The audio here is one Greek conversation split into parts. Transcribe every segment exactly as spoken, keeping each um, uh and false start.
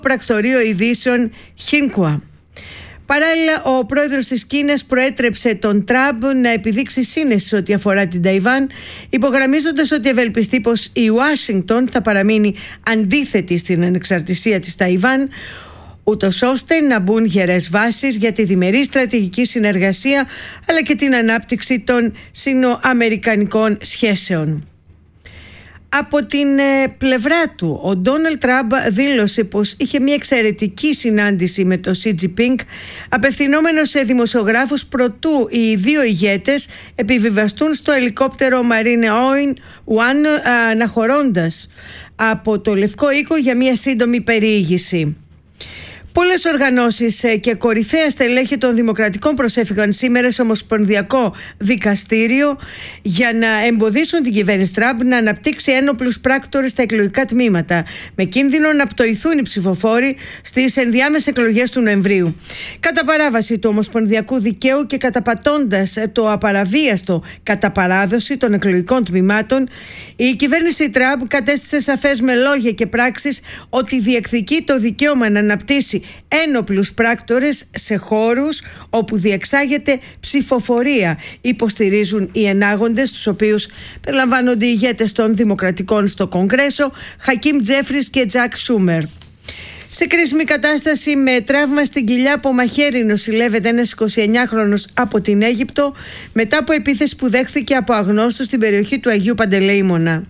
πρακτορείο ειδήσεων Xinhua. Παράλληλα, ο πρόεδρος της Κίνας προέτρεψε τον Τραμπ να επιδείξει σύνεση ό,τι αφορά την Ταϊβάν, υπογραμμίζοντας ότι ευελπιστεί πως η Ουάσιγκτον θα παραμείνει αντίθετη στην ανεξαρτησία της Ταϊβάν, ούτως ώστε να μπουν γερές βάσεις για τη διμερή στρατηγική συνεργασία αλλά και την ανάπτυξη των σινοαμερικανικών σχέσεων. Από την ε, πλευρά του, ο Ντόναλντ Τραμπ δήλωσε πως είχε μια εξαιρετική συνάντηση με τον Σι Τζινπίνγκ, απευθυνόμενος σε δημοσιογράφους προτού οι δύο ηγέτες επιβιβαστούν στο ελικόπτερο Marine One, αναχωρώντας από το Λευκό Οίκο για μια σύντομη περιήγηση. Πολλές οργανώσεις και κορυφαία στελέχη των Δημοκρατικών προσέφηκαν σήμερα σε Ομοσπονδιακό Δικαστήριο για να εμποδίσουν την κυβέρνηση Τραμπ να αναπτύξει ένοπλους πράκτορες στα εκλογικά τμήματα, με κίνδυνο να πτωηθούν οι ψηφοφόροι στις ενδιάμεσες εκλογές του Νοεμβρίου. Κατά παράβαση του Ομοσπονδιακού Δικαίου και καταπατώντας το απαραβίαστο κατά παράδοση των εκλογικών τμήματων, η κυβέρνηση Τραμπ κατέστησε σαφές με λόγια και πράξεις ότι διεκδικεί το δικαίωμα να αναπτύσσει ένοπλους πράκτορες σε χώρους όπου διεξάγεται ψηφοφορία, υποστηρίζουν οι ενάγοντες, τους οποίους περιλαμβάνονται οι ηγέτες των Δημοκρατικών στο Κογκρέσο, Χακίμ Τζέφρις και Τζακ Σούμερ. Σε κρίσιμη κατάσταση, με τραύμα στην κοιλιά από μαχαίρι, νοσηλεύεται ένας εικοσιεννιάχρονος από την Αίγυπτο μετά από επίθεση που δέχθηκε από αγνώστους στην περιοχή του Αγίου Παντελεήμωνα.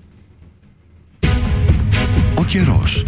Ο καιρός.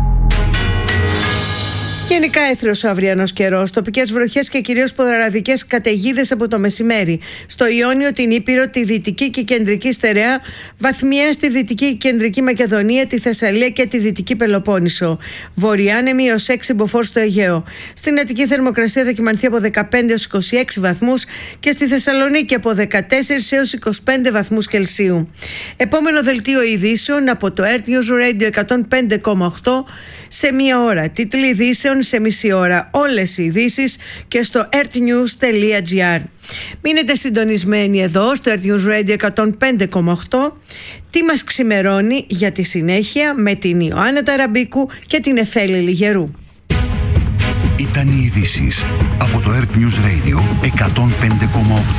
Γενικά έθριος ο αυριανός καιρός, τοπικές βροχές και κυρίως ποδαραδικές καταιγίδες από το μεσημέρι. Στο Ιόνιο, την Ήπειρο, τη Δυτική και Κεντρική Στερεά, βαθμιαία στη Δυτική και Κεντρική Μακεδονία, τη Θεσσαλία και τη Δυτική Πελοπόννησο. Βορειάνεμη έως έξι μποφόρ στο Αιγαίο. Στην Αττική θερμοκρασία δοκιμανθεί από δεκαπέντε έως είκοσι έξι βαθμούς και στη Θεσσαλονίκη από δεκατέσσερα έως είκοσι πέντε βαθμούς Κελσίου. Επόμενο δελτίο ειδήσεων από το Earth News Radio εκατόν πέντε κόμμα οκτώ σε μία ώρα. Τίτλοι ειδήσεων σε μισή ώρα. Όλες οι ειδήσεις και στο earthnews τελεία gr. Μείνετε συντονισμένοι εδώ στο Earth News Radio εκατόν πέντε κόμμα οκτώ. Τι μας ξημερώνει για τη συνέχεια με την Ιωάννα Ταραμπίκου και την Εφέλη Λιγερού. Ήταν οι ειδήσεις από το Earth News Radio εκατόν πέντε κόμμα οκτώ.